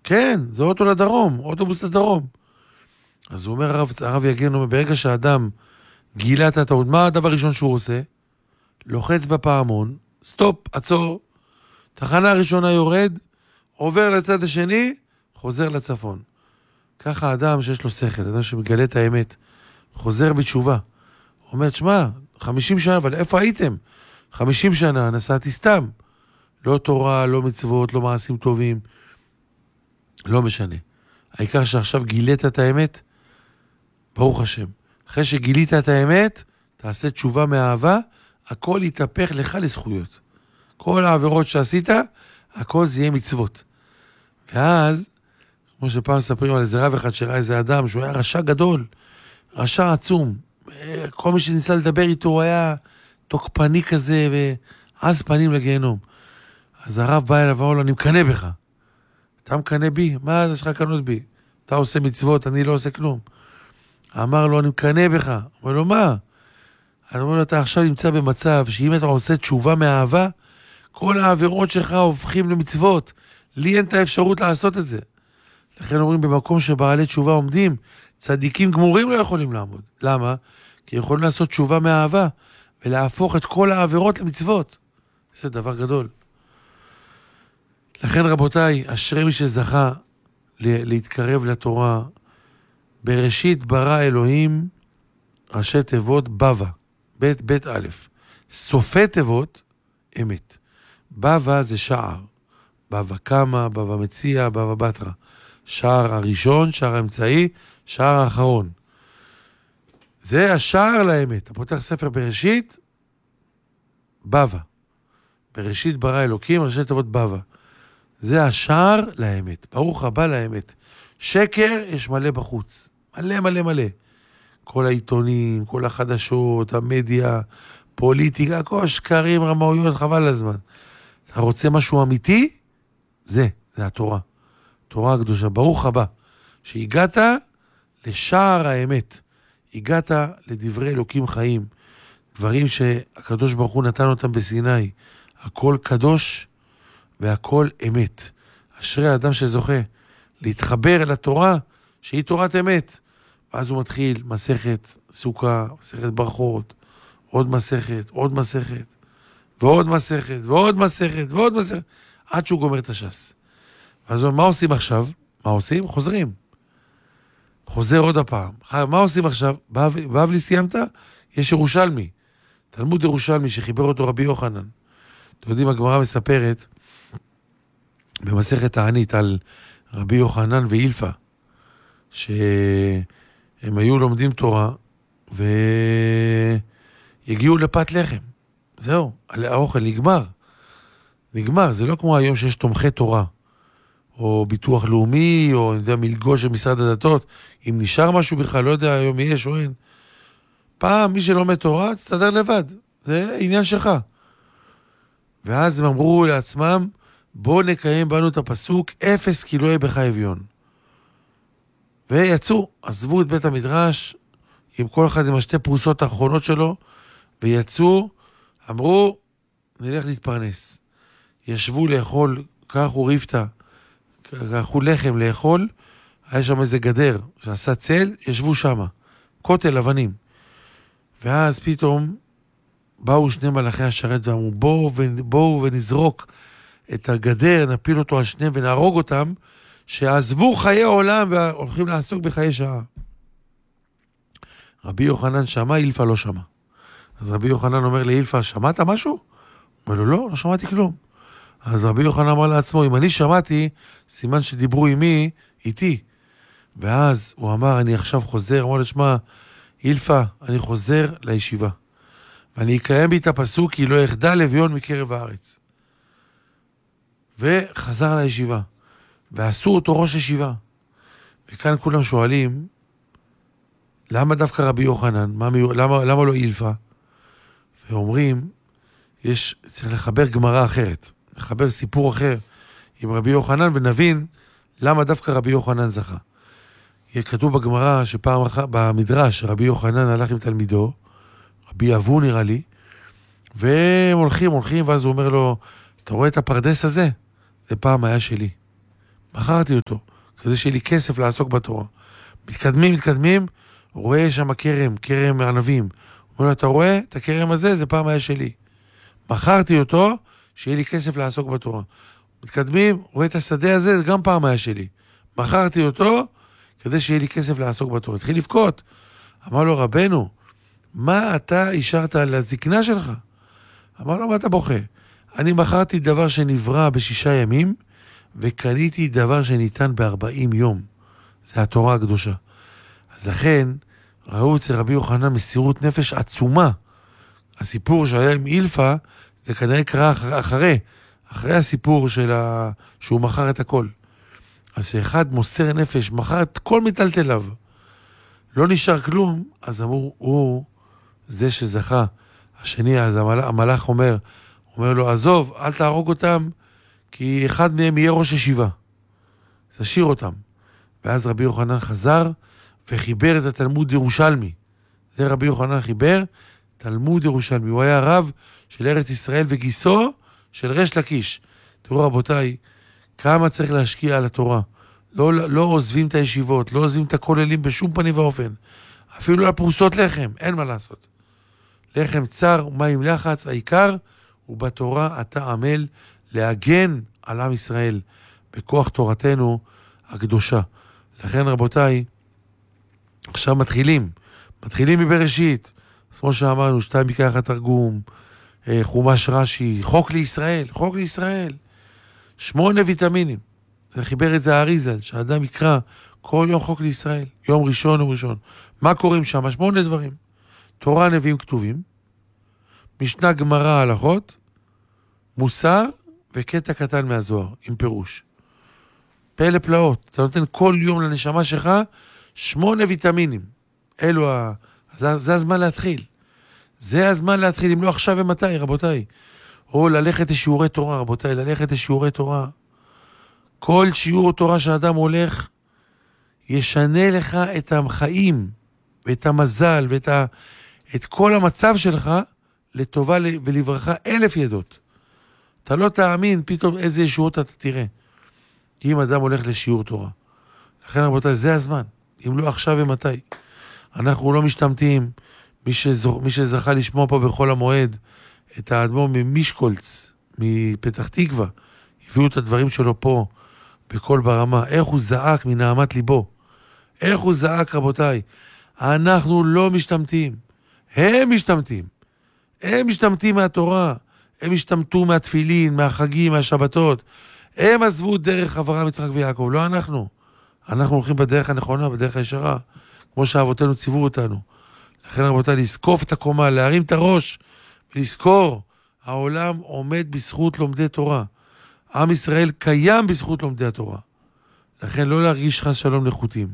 כן, זה אוטו לדרום, אוטובוס לדרום. אז הוא אומר, הרב יגן, ברגע שהאדם גילה את הטעות, מה הדבר הראשון שהוא עושה? לוחץ בפעמון, סטופ, עצור, תחנה הראשונה יורד, עובר לצד השני, חוזר לצפון. ככה האדם שיש לו שכל, אדם שמגלה את האמת, חוזר בתשובה. הוא אומר, שמה, 50 שנה, אבל איפה הייתם? 50 שנה נסעתי סתם. לא תורה, לא מצוות, לא מעשים טובים. לא משנה. העיקר שעכשיו גילית את האמת, ברוך השם. אחרי שגילית את האמת, תעשה תשובה מאהבה, הכל יתהפך לך לזכויות. כל העבירות שעשית, הכל זה יהיה מצוות. ואז, כמו שפעם מספרים על איזה רב אחד שראה איזה אדם, שהוא היה רשע גדול, רשע עצום. כל מי שניסה לדבר איתו, הוא היה תוקפני כזה, ואז פנים לגיהנום. אז הרב בא אליו ואומר לו, אני מקנה בך. אתה מקנה בי? מה יש לך קנות בי? אתה עושה מצוות, אני לא עושה כלום. אמר לו, אני מקנה בך. אומר לו, מה? אני אומר לו, אתה עכשיו נמצא במצב שאם אתה עושה תשובה מאהבה, כל העבירות שלך הופכים למצוות. לי אין את האפשרות לעשות את זה. לכן אומרים, במקום שבעלי תשובה עומדים, צדיקים גמורים לא יכולים לעמוד. למה? כי יכולים לעשות תשובה מאהבה, ולהפוך את כל העבירות למצוות. זה דבר גדול. לכן רבותיי, אשרי מי שזכה להתקרב לתורה, בראשית ברא אלוהים ראשי תיבות בבא, בית א', סופי תיבות אמת. בבא זה שער, בבא קמא, בבא מציע, בבא בתרא. שער הראשון, שער האמצעי, שער האחרון. זה השער לאמת. אתה פותח ספר בראשית, בבא. בראשית ברא אלוקים, ראשי תיבות בבא. זה השער לאמת. ברוך הבא לאמת. שקר יש מלא בחוץ. מלא מלא מלא. כל העיתונים, כל החדשות, המדיה, פוליטיקה, כל שקרים, רמאויות, חבל הזמן. אתה רוצה משהו אמיתי? זה התורה. תורה הקדושה. ברוך הבא. שהגעת לשער האמת. הגעת לדברי אלוקים חיים. דברים שהקדוש ברוך הוא נתן אותם בסיני. הכל קדוש והכל אמת. אשרי האדם שזוכה להתחבר אל התורה שהיא תורת אמת. ואז הוא מתחיל מסכת סוכה, מסכת ברכות, עוד מסכת, עוד מסכת, ועוד מסכת, ועוד מסכת, ועוד מסכת, עד שהוא גומר את הש"ס. ואז הוא אומר, מה עושים עכשיו? מה עושים? חוזרים. חוזר עוד הפעם. מה עושים עכשיו? בבלי סיימת? יש ירושלמי. תלמוד ירושלמי שחיבר אותו רבי יוחנן. אתם יודעים, הגמרא מספרת במסכת הענית על רבי יוחנן ואילפה, שהם היו לומדים תורה ויגיעו לפת לחם. זהו, האוכל נגמר. נגמר, זה לא כמו היום שיש תומכי תורה, או ביטוח לאומי, או אני יודע, מלגות של משרד הדתות. אם נשאר משהו בכלל, לא יודע, היום יש או אין. פעם, מי שלומד תורה, תסתדר לבד. זה עניין שלך. ואז הם אמרו לעצמם, בואו נקיים בנו את הפסוק, 0 כי לא יהיה בך אביון. ויצאו, עזבו את בית המדרש, עם כל אחד עם השתי פרוסות האחרונות שלו, ויצאו, אמרו, נלך להתפרנס. ישבו לאכול, קחו ריפתא, קחו לחם לאכול, היה שם איזה גדר שעשה צל, ישבו שם, כותל אבנים. ואז פתאום באו שני מלאכי השרת ואמרו, בואו ונזרוק את הגדר, נפיל אותו על שניהם ונהרוג אותם, שעזבו חיי העולם והולכים לעסוק בחיי שעה. רבי יוחנן שמע, אילפה לא שמע. אז רבי יוחנן אומר לאילפה, שמעת משהו? הוא אומר לו, לא שמעתי כלום. אז רבי יוחנן אמר לעצמו, אם אני שמעתי, סימן שדיברו עמי, איתי. ואז הוא אמר, אני עכשיו חוזר, אמר לו, שמע, אילפה, אני חוזר לישיבה. ואני אקיים בי את הפסוק, כי לא יחדל אביון מקרב הארץ. וחזר לישיבה. ועשו אותו ראש ישיבה. וכאן כולם שואלים, למה דווקא רבי יוחנן? למה לא אילפה? ואומרים, צריך לחבר גמרא אחרת. לחבר סיפור אחר עם רבי יוחנן, ונבין למה דווקא רבי יוחנן זכה. כתוב בגמרא שפעם אחת, במדרש, רבי יוחנן הלך עם תלמידו, רבי אבו נראה לי, והם הולכים, ואז הוא אומר לו, אתה רואה את הפרדס הזה? זה פעם היה שלי. מכרתי אותו, כדי שיהיה לי כסף לעסוק בתורה. מתקדמים, רואה שם כרם ענבים. אומר לו, אתה רואה? את הכרם הזה, זה פעם היה שלי. מכרתי אותו, שיהיה לי כסף לעסוק בתורה. מתקדמים, רואה את השדה הזה, זה גם פעם היה שלי. מכרתי אותו, כדי שיהיה לי כסף לעסוק בתורה. התחיל לבכות. אמר לו, רבנו, מה אתה אישרת על הזקנה שלך? אמר לו, מה אתה בוכה? אני מכרתי דבר שנברא ב6 ימים, וקניתי דבר שניתן ב40 יום. זה התורה הקדושה. אז לכן, ראו אצל רבי יוחנן מסירות נפש עצומה. הסיפור שהיה עם אילפה, זה כנראה קרה אחרי הסיפור שהוא מכר את הכל. אז שאחד מוסר נפש, מכר את כל מטלטליו. לא נשאר כלום, אז אמרו, הוא זה שזכה. השני, אז המלאך אומר לו, עזוב, אל תהרוג אותם, כי אחד מהם יהיה ראש ישיבה. תשאיר אותם. ואז רבי יוחנן חזר וחיבר את התלמוד ירושלמי. זה רבי יוחנן חיבר, תלמוד ירושלמי. הוא היה רב של ארץ ישראל וגיסו של ריש לקיש. תראו רבותיי, כמה צריך להשקיע על התורה. לא עוזבים את הישיבות, לא עוזבים את הכוללים בשום פנים ואופן. אפילו לפרוסות לחם, אין מה לעשות. לחם צר, מים לחץ, העיקר הוא בתורה אתה עמל להגן על עם ישראל בכוח תורתנו הקדושה. לכן רבותיי, עכשיו מתחילים מבראשית, כמו שאמרנו, 2 בכרך התרגום, חומש רש"י, חוק לישראל, 8 ויטמינים. חיבר את זה האריזל, שהאדם יקרא כל יום חוק לישראל, יום ראשון. מה קוראים שם? 8 דברים. תורה, נביאים, כתובים, משנה, גמרא, הלכות, מוסר וקטע קטן מהזוהר, עם פירוש. פלא פלאות. אתה נותן כל יום לנשמה שלך 8 ויטמינים. זה הזמן להתחיל. זה הזמן להתחיל, אם לא עכשיו ומתי, רבותיי. או ללכת לשיעורי תורה, רבותיי, כל שיעור תורה שאדם הולך, ישנה לך את החיים, ואת המזל, ואת כל המצב שלך, לטובה ולברכה 1000 ידות. אתה לא תאמין פתאום איזה ישועות אתה תראה. אם אדם הולך לשיעור תורה. לכן רבותיי, זה הזמן. אם לא עכשיו ומתי. אנחנו לא משתמטים. מי שזכה לשמוע פה בכל המועד, את האדמו"ר ממישקולץ, מפתח תקווה, הביאו את הדברים שלו פה, בכל ברמה. איך הוא זעק מנעמת ליבו. איך הוא זעק, רבותיי. אנחנו לא משתמטים. הם משתמטים מהתורה. הם השתמטו מהתפילין, מהחגים, מהשבתות. הם עזבו דרך אברהם, יצחק ויעקב, לא אנחנו. אנחנו הולכים בדרך הנכונה, בדרך הישרה, כמו שאבותינו ציוו אותנו. לכן רבותיי, לזקוף את הקומה, להרים את הראש, ולזכור, העולם עומד בזכות לומדי תורה. עם ישראל קיים בזכות לומדי התורה. לכן לא להרגיש חס שלום נחותים.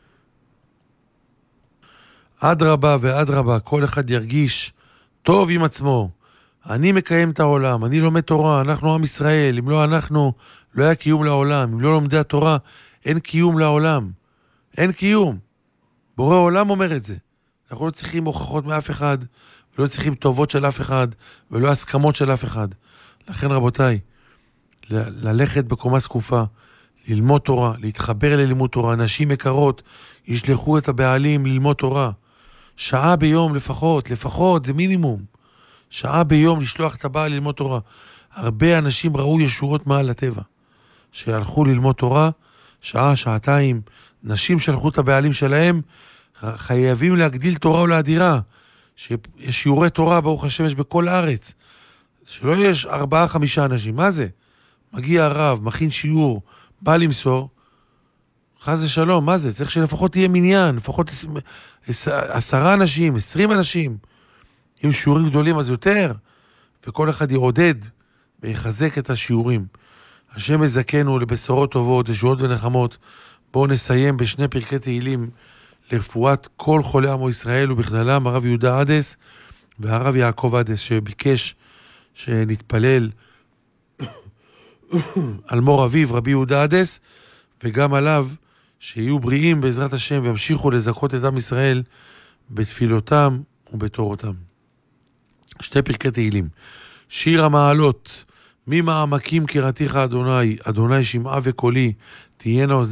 אדרבה ואדרבה, כל אחד ירגיש טוב עם עצמו. אני מקיים את העולם, אני לומד תורה, אנחנו עם ישראל, אם לא אנחנו, לא היה קיום לעולם, אם לא לומדי התורה, אין קיום לעולם. אין קיום. בורא עולם אומר את זה. אנחנו לא צריכים הוכחות מאף אחד, ולא צריכים טובות של אף אחד, ולא הסכמות של אף אחד. לכן רבותיי, ללכת בקומה זקופה, ללמוד תורה, להתחבר ללימוד תורה, נשים יקרות, ישלחו את הבעלים ללמוד תורה. שעה ביום לפחות, זה מינימום. שעה ביום לשלוח את הבעל ללמוד תורה. הרבה אנשים ראו ישורות מעל הטבע. שהלכו ללמוד תורה, שעה, שעתיים, נשים שלחו את הבעלים שלהם, חייבים להגדיל תורה ולהדירה. שיש שיעורי תורה, ברוך השם, יש בכל הארץ. שלא יש 4-5 אנשים. מה זה? מגיע הרב, מכין שיעור, בא למסור, חס ושלום, מה זה? צריך שלפחות תהיה מניין, לפחות 10 אנשים, 20 אנשים. עם שיעורים גדולים אז יותר, וכל אחד יעודד ויחזק את השיעורים. השם יזכנו לבשורות טובות, ישועות ונחמות. בואו נסיים בשני פרקי תהילים לרפואת כל חולי עמו ישראל, ובכללם הרב יהודה עדס והרב יעקב עדס, שביקש שנתפלל על מור אביו, רבי יהודה עדס, וגם עליו שיהיו בריאים בעזרת השם, והמשיכו לזכות את עם ישראל בתפילותם ובתורותם. שתי פרקי תהילים. שיר המעלות, ממעמקים קראתיך אדוני, אדוני שמעה וקולי, תהיינה